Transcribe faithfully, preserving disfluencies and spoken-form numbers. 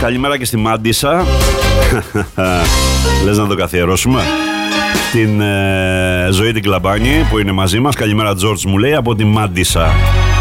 Καλημέρα και στη Μάντισσα. Λες να το καθιερώσουμε? Την ε, Ζωή την Κλαμπάνη που είναι μαζί μας. Καλημέρα Τζόρτζ μου λέει από τη Μάντισσα.